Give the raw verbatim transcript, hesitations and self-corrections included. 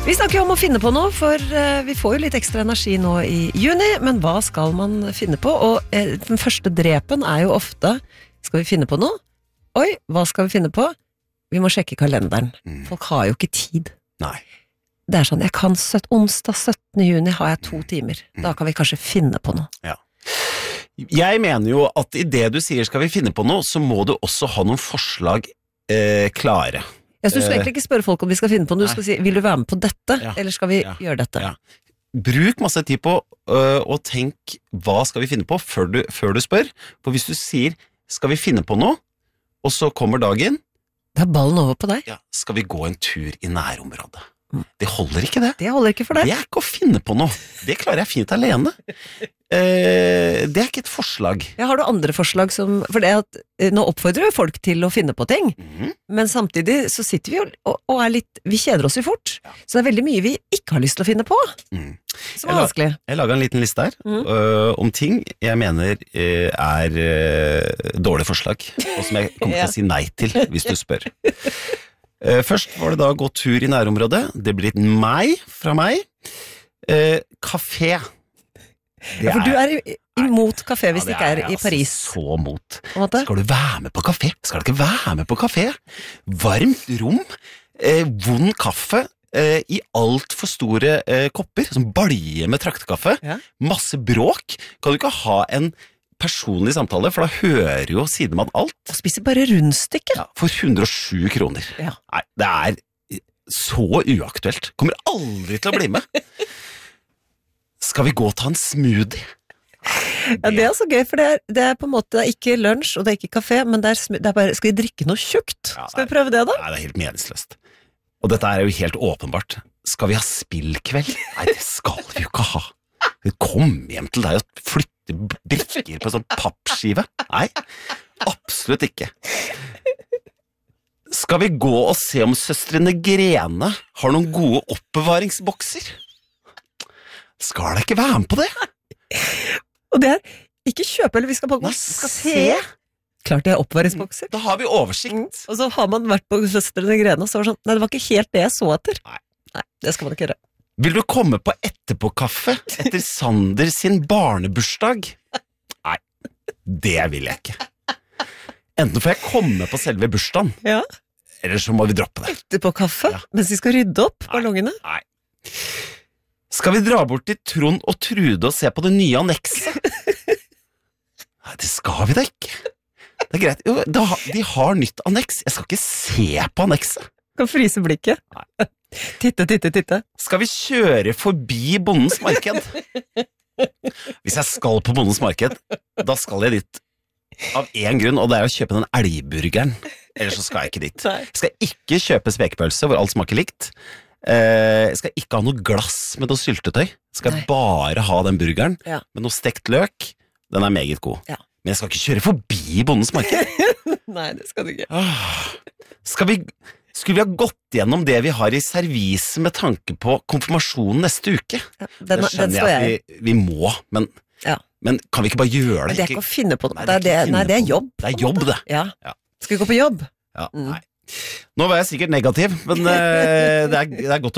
Vi snakker jo om å finne på noe, for uh, vi får jo litt ekstra energi nå i juni, men hva skal man finne på? Og uh, den første drepen er jo ofte, skal vi finne på noe? Oi, hva skal vi finne på? Vi må sjekke kalenderen. Mm. Folk har jo ikke tid. Nei. Det er sånn, jeg kan søt, onsdag syttende juni har jeg to timer. Da kan vi kanskje finne på noe. Ja. Jeg mener jo at i det du sier skal vi finne på noe, så må du også ha noen forslag eh, klare. Ja, så du skal egentlig ikke spørre folk om vi skal finne på noe, du skal si, vil du være med på dette, ja. Eller skal vi ja. gjøre dette? Ja. Bruk masse tid på øh, å tenke, hva skal vi finne på, før du, før du spør. For hvis du sier, skal vi finne på noe, og så kommer dagen, da er ballen over på deg. Ja, skal vi gå en tur i nærområdet? Det holder ikke det. Det holder ikke for deg. Det er ikke å finne på noe. Det klarer jeg fint alene. Eh, det er ikke et forslag. Ja, har du andre forslag som, for det at, nå oppfordrer jo folk til å finne på ting, mm-hmm. men samtidig så sitter vi jo og, og er litt, vi kjeder oss jo fort, ja. Så det er veldig mye vi ikke har lyst til å finne på, mm. som er vanskelig. Jeg, jeg laget en liten liste her, mm. uh, om ting jeg mener uh, er uh, dårlige forslag, og som jeg kommer til å si nei til, hvis du spør. Uh, først var det da gå tur i nærområdet. Det blir et meg fra meg. Uh, Kafé. Ja, for du er imot kafé hvis ja, det ikke er, er i Paris. Altså så mot. Skal du være med på kafé? Skal du ikke være med på kafé? Varmt rom, uh, vond kaffe uh, i alt for store uh, kopper, som balje med traktekaffe, ja. Masse bråk. Kan du ikke ha en personlig samtale, for da hører jo sidemann alt. Og spiser bare rundstykke. Ja, for hundre og sju kroner. Ja. Nei, det er så uaktuelt. Kommer aldri til å bli med. Skal vi gå og ta en smoothie? Ja, det er så gøy, for det er, det er på en måte ikke lunsj, og det er ikke kafé, men det er, det er bare, skal vi drikke noe tjukt? Ja, skal vi prøve det da? Nei, det er helt meningsløst. Og dette er jo helt åpenbart. Skal vi ha spillkveld? Nei, det skal vi jo ikke ha. Kom hjem til deg og flytte brikker på sånn pappskive. Nei, absolutt ikke. Skal vi gå og se om søstrene Grene har noen gode oppbevaringsbokser? Skal det ikke være med på det? Og det er ikke kjøpe, eller vi skal bare gå og se. Klart det er oppbevaringsbokser. Da har vi oversikt. Mm. Og så har man vært på søstrene Grene, og så var det sånn, nei, det var ikke helt det jeg så etter. Nei. Nei, det skal man ikke gjøre. Vil du komme på etterpå-kaffe etter Sander sin barnebursdag? Nei, det vil jeg ikke. Enten får jeg komme på selve bursdagen, ja. Eller så må vi droppe det. Etterpå-kaffe, ja. Mens vi skal rydde opp ballongene? Nei. Skal vi dra bort til Trond og Trude og se på det nye annekset? Nei, det skal vi da ikke. Det er greit. Jo, da, de har nytt anneks. Jeg skal ikke se på annekset. Kan fryse blikket. Nei. Titte, titte, titte. Skal vi kjøre forbi Bondens marked? Hvis jeg skal på Bondens marked, da skal jeg dit av en grunn, og det er å kjøpe den elgburgeren. Ellers så skal jeg ikke dit. Jeg skal ikke kjøpe spekepølse hvor alt smaker likt. Jeg skal ikke ha noe glass med noe syltetøy. Jeg skal Nei. bare ha den burgeren ja. Med noe stekt løk. Den er meget god. Ja. Men jeg skal ikke kjøre forbi Bondens marked. Nei, det skal du ikke. Skal vi... Skulle vi ha gått gjennom det vi har i servise med tanke på konfirmasjonen neste uke? Ja, den, det skjønner jeg at vi, vi må, men, ja. men kan vi ikke bare gjøre det? Men det er ikke å finne på det. Nei, det er, det, nei, det er jobb. Det er jobb, det. Ja. Ja. Skal vi gå på jobb? Ja, nei. Nå var jeg sikkert negativ, men uh, det, er, det er godt å